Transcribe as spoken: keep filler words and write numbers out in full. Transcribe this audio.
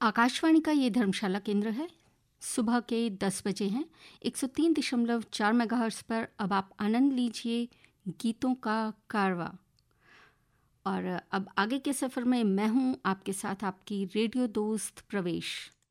आकाशवाणी का ये धर्मशाला केंद्र है। सुबह के दस बजे हैं। एक सौ तीन दशमलव चार मेगाहर्ट्ज़ पर अब आप आनंद लीजिए गीतों का कारवा। और अब आगे के सफ़र में मैं हूँ आपके साथ, आपकी रेडियो दोस्त प्रवेश।